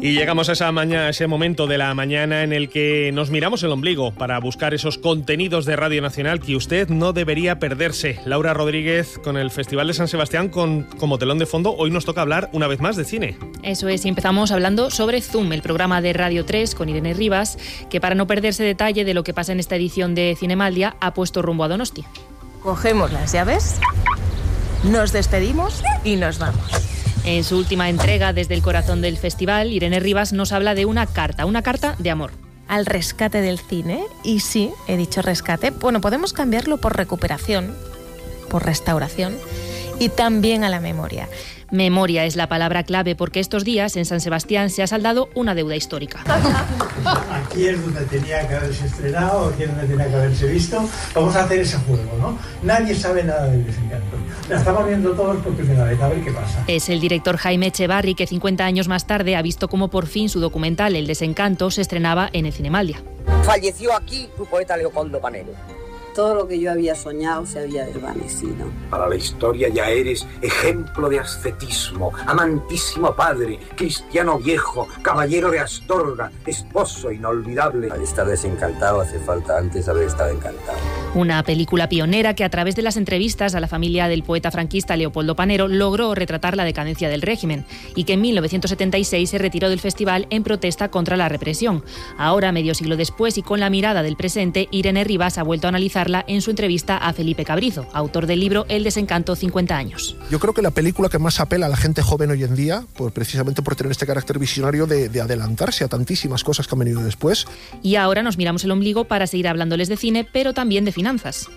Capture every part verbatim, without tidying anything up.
Y llegamos a esa mañana, ese momento de la mañana en el que nos miramos el ombligo para buscar esos contenidos de Radio Nacional que usted no debería perderse. Laura Rodríguez, con el Festival de San Sebastián con, como telón de fondo, hoy nos toca hablar una vez más de cine. Eso es, y empezamos hablando sobre Zoom, el programa de Radio tres con Irene Rivas, que para no perderse detalle de lo que pasa en esta edición de Cinemaldia, ha puesto rumbo a Donosti. Cogemos las llaves, nos despedimos y nos vamos. En su última entrega desde el corazón del festival, Irene Rivas nos habla de una carta, una carta de amor. Al rescate del cine, y sí, he dicho rescate, bueno, podemos cambiarlo por recuperación, por restauración y también a la memoria. Memoria es la palabra clave porque estos días en San Sebastián se ha saldado una deuda histórica. Aquí es donde tenía que haberse estrenado, aquí es donde tenía que haberse visto. Vamos a hacer ese juego, ¿no? Nadie sabe nada del Desencanto. La estamos viendo todos por primera vez, a ver qué pasa. Es el director Jaime Echevarri que cincuenta años más tarde ha visto cómo por fin su documental El Desencanto se estrenaba en el Cinemaldia. Falleció aquí tu poeta Leopoldo Panero. Todo lo que yo había soñado se había desvanecido. Para la historia ya eres ejemplo de ascetismo, amantísimo padre, cristiano viejo, caballero de Astorga, esposo inolvidable. Al estar desencantado hace falta antes haber estado encantado. Una película pionera que a través de las entrevistas a la familia del poeta franquista Leopoldo Panero logró retratar la decadencia del régimen y que en mil novecientos setenta y seis se retiró del festival en protesta contra la represión. Ahora, medio siglo después y con la mirada del presente, Irene Rivas ha vuelto a analizar en su entrevista a Felipe Cabrizo, autor del libro El Desencanto, cincuenta años. Yo creo que la película que más apela a la gente joven hoy en día, pues precisamente por tener este carácter visionario de, de adelantarse a tantísimas cosas que han venido después. Y ahora nos miramos el ombligo para seguir hablándoles de cine, pero también de finanzas.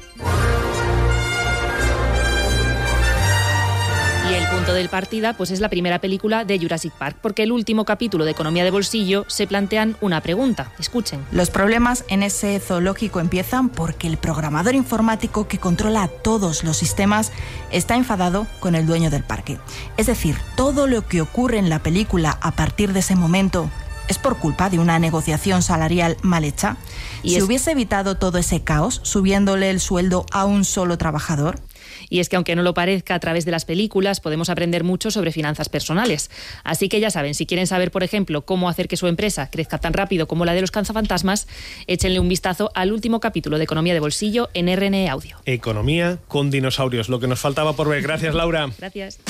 Y el punto del partida pues es la primera película de Jurassic Park, porque el último capítulo de Economía de Bolsillo se plantean una pregunta. Escuchen. Los problemas en ese zoológico empiezan porque el programador informático que controla todos los sistemas está enfadado con el dueño del parque. Es decir, todo lo que ocurre en la película a partir de ese momento es por culpa de una negociación salarial mal hecha. Y si es... hubiese evitado todo ese caos subiéndole el sueldo a un solo trabajador. Y es que aunque no lo parezca, a través de las películas podemos aprender mucho sobre finanzas personales. Así que ya saben, si quieren saber, por ejemplo, cómo hacer que su empresa crezca tan rápido como la de los cazafantasmas, échenle un vistazo al último capítulo de Economía de Bolsillo en R N E Audio. Economía con dinosaurios, lo que nos faltaba por ver. Gracias, Laura. Gracias.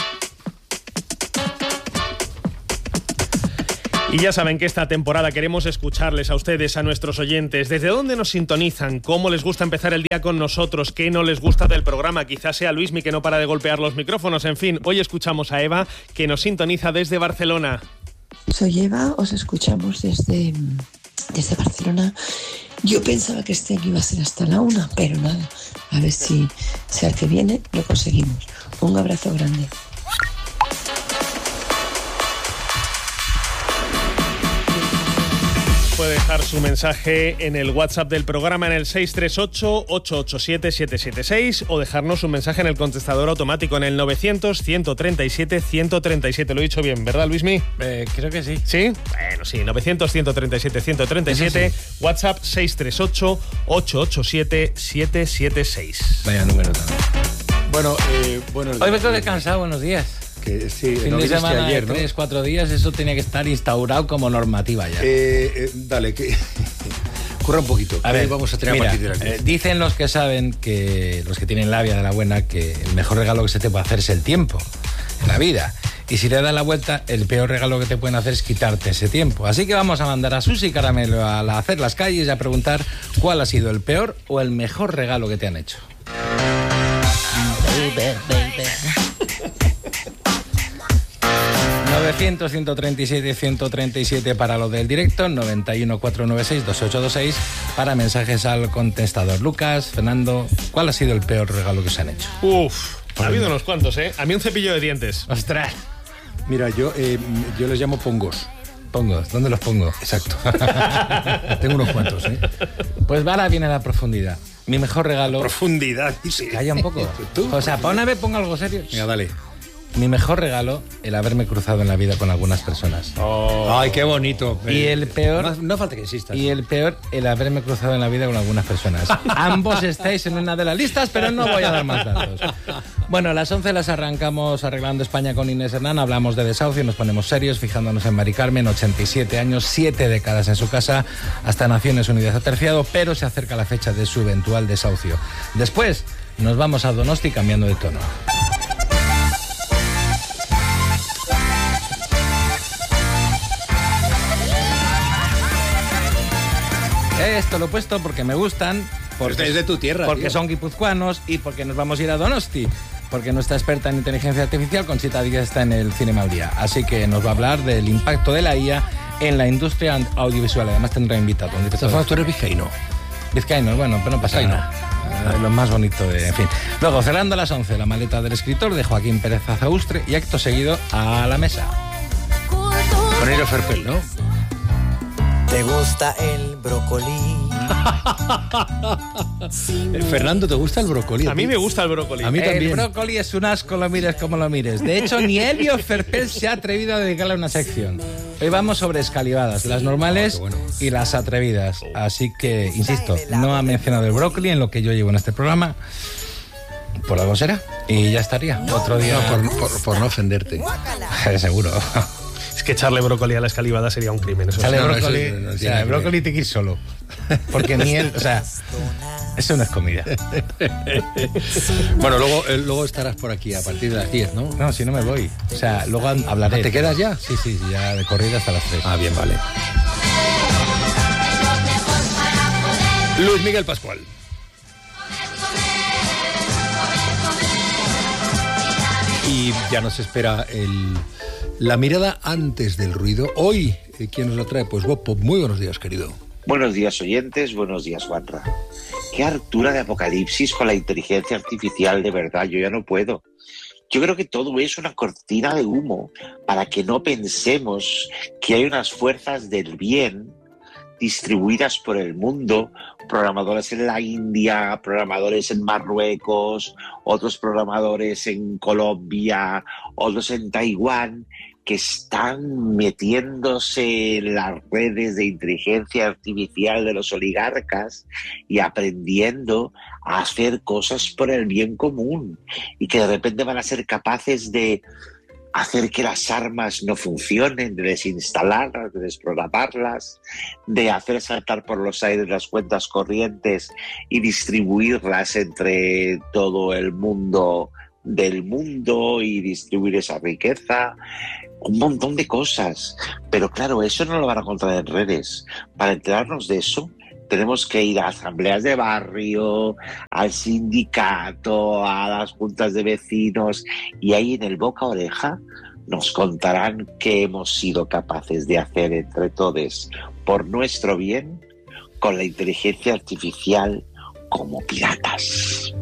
Y ya saben que esta temporada queremos escucharles a ustedes, a nuestros oyentes. ¿Desde dónde nos sintonizan? ¿Cómo les gusta empezar el día con nosotros? ¿Qué no les gusta del programa? Quizás sea Luismi, que no para de golpear los micrófonos. En fin, hoy escuchamos a Eva, que nos sintoniza desde Barcelona. Soy Eva, os escuchamos desde, desde Barcelona. Yo pensaba que este año iba a ser hasta la una, pero nada. A ver si, si al que viene lo conseguimos. Un abrazo grande. Puede dejar su mensaje en el WhatsApp del programa en el seis tres ocho, ocho ocho siete, siete siete seis o dejarnos un mensaje en el contestador automático en el novecientos, ciento treinta y siete, ciento treinta y siete. Lo he dicho bien, ¿verdad, Luismi? Eh, creo que sí. ¿Sí? Bueno, sí, novecientos, ciento treinta y siete, ciento treinta y siete. Sí. WhatsApp seis tres ocho, ocho ocho siete, siete siete seis. Vaya número también. Bueno, eh, bueno. Hoy me quedo descansado, buenos días. Que sí, fin no de semana ayer, de ¿no? tres, cuatro días, eso tenía que estar instaurado como normativa ya. Eh, eh, dale, que curra un poquito. A ver, vamos a tener mira, a partir de aquí. Eh, dicen los que saben, que los que tienen labia de la buena, que el mejor regalo que se te puede hacer es el tiempo en la vida. Y si le das la vuelta, el peor regalo que te pueden hacer es quitarte ese tiempo. Así que vamos a mandar a Susi Caramelo a la, hacer las calles y a preguntar cuál ha sido el peor o el mejor regalo que te han hecho. Baby, baby. novecientos, ciento treinta y siete, ciento treinta y siete para lo del directo, noventa y uno, cuatrocientos noventa y seis, veintiocho veintiséis para mensajes al contestador. Lucas, Fernando, ¿cuál ha sido el peor regalo que os han hecho? Uf, ha habido unos cuantos, ¿eh? A mí un cepillo de dientes. ¡Ostras! Mira, yo, eh, yo les llamo pongos. Pongos, ¿dónde los pongo? Exacto. Tengo unos cuantos, ¿eh? Pues ahora viene la profundidad. Mi mejor regalo... Profundidad. Calla un poco. ¿Tú? O sea, para una vez ponga algo serio. Venga, dale. Mi mejor regalo, el haberme cruzado en la vida con algunas personas. Oh. Ay, qué bonito. Y el peor... No, no falta que insistas. Y el peor, el haberme cruzado en la vida con algunas personas. Ambos estáis en una de las listas, pero no voy a dar más datos. Bueno, a las once las arrancamos Arreglando España con Inés Hernán. Hablamos de desahucio, nos ponemos serios, fijándonos en Mari Carmen, ochenta y siete años, siete décadas en su casa, hasta Naciones Unidas ha terciado, pero se acerca la fecha de su eventual desahucio. Después nos vamos a Donosti cambiando de tono. Esto lo he puesto porque me gustan, porque es de tu tierra, porque tío. son guipuzcoanos y porque nos vamos a ir a Donosti, porque nuestra experta en inteligencia artificial, Conchita Díaz, está en el Cinema al Día. Así que nos va a hablar del impacto de la I A en la industria audiovisual. Además tendrá invitado un director. Tú eres vizcaíno. Vizcaíno, bueno, pero no pasa nada. Eh, lo más bonito de... En fin. Luego, cerrando a las once, la maleta del escritor de Joaquín Pérez Azaustre y acto seguido a la mesa. Con Eero Ferpel, ¿no? ¿Te gusta el brócoli? Fernando, ¿te gusta el brócoli? A mí me gusta el brócoli. A mí también. El brócoli es un asco, lo mires como lo mires. De hecho, ni Elio Ferpel se ha atrevido a dedicarle una sección. Hoy vamos sobre escalivadas, las normales oh, bueno. y las atrevidas. Así que, insisto, no ha mencionado el brócoli en lo que yo llevo en este programa. Por algo será. Y ya estaría. Otro día... No, por, por, por no ofenderte. Seguro. Es que echarle brócoli a la escalivada sería un crimen. Eso Echarle sí. brócoli, no, no, no, o sea, el brócoli te quis solo. Porque ni él, o sea, eso no es comida. Bueno, luego, eh, luego estarás por aquí a partir de las diez, ¿no? No, si no me voy. O sea, luego hablaré. ¿Te quedas ya? Sí, sí, ya de corrida hasta las tres. Ah, bien, vale. Luis Miguel Pascual. Y ya nos espera el... La mirada antes del ruido. Hoy, ¿quién nos la trae? Pues Bob Pop. Muy buenos días, querido. Buenos días, oyentes. Buenos días, Juanra. Qué hartura de apocalipsis con la inteligencia artificial, de verdad. Yo ya no puedo. Yo creo que todo es una cortina de humo para que no pensemos que hay unas fuerzas del bien distribuidas por el mundo, programadores en la India, programadores en Marruecos, otros programadores en Colombia, otros en Taiwán, que están metiéndose en las redes de inteligencia artificial de los oligarcas y aprendiendo a hacer cosas por el bien común, y que de repente van a ser capaces de hacer que las armas no funcionen, de desinstalarlas, de desprogramarlas, de hacer saltar por los aires las cuentas corrientes y distribuirlas entre todo el mundo del mundo y distribuir esa riqueza. Un montón de cosas. Pero claro, eso no lo van a encontrar en redes. Para enterarnos de eso, tenemos que ir a asambleas de barrio, al sindicato, a las juntas de vecinos, y ahí en el boca a oreja nos contarán qué hemos sido capaces de hacer entre todos por nuestro bien con la inteligencia artificial como piratas.